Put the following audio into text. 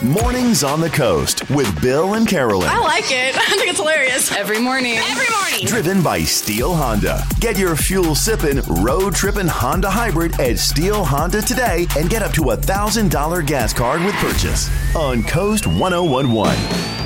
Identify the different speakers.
Speaker 1: Mornings on the Coast with Bill and Carolyn.
Speaker 2: I like it. I think it's hilarious.
Speaker 3: Every morning.
Speaker 1: Driven by Steel Honda. Get your fuel sipping, road tripping Honda hybrid at Steel Honda today and get up to $1,000 gas card with purchase on Coast 1011.